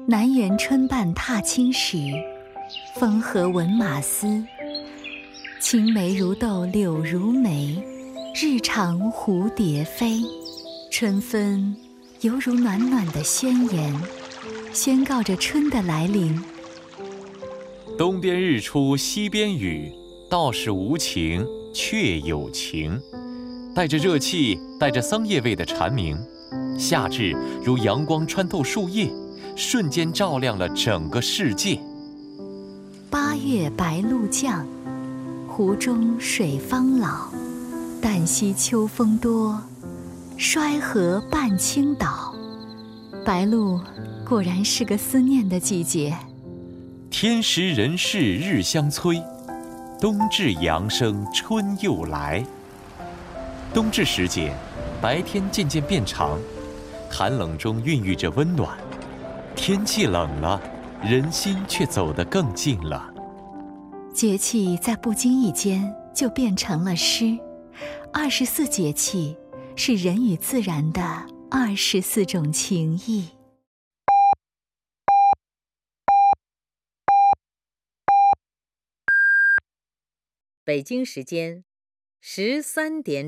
南园春半踏青时，风和闻马嘶。青梅如豆柳如眉，日长蝴蝶飞。春分犹如暖暖的宣言，宣告着春的来临。 东边日出西边雨，道是无晴却有晴。带着热气，带着桑叶味的蝉鸣，夏至如阳光穿透树叶，瞬间照亮了整个世界。 八月白露降，湖中水方老。旦夕秋风多，衰河半倾倒。白露果然是个思念的季节。 天时人事日相催，冬至阳生春又来。冬至时节，白天渐渐变长，寒冷中孕育着温暖。天气冷了，人心却走得更近了。 节气在不经意间就变成了诗。24节气是人与自然的24种情谊。 北京时间13点。